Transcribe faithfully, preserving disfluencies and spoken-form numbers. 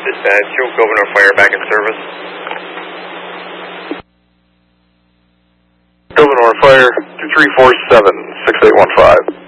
Dispatch, Gouverneur Fire back in service. Gouverneur Fire, two three four seven, six eight one five.